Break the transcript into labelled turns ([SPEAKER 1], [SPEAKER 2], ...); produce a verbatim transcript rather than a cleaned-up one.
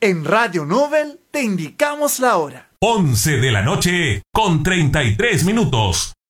[SPEAKER 1] En Radio Nobel te indicamos la hora.
[SPEAKER 2] once de la noche con treinta y tres minutos.